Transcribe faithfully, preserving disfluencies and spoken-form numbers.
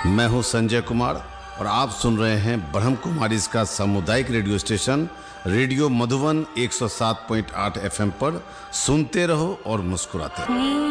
मैं हूं संजय कुमार और आप सुन रहे हैं ब्रह्म कुमारी का सामुदायिक रेडियो स्टेशन रेडियो मधुबन एक सौ सात पॉइंट आठ एफ एम पर। सुनते रहो और मुस्कुराते रहो।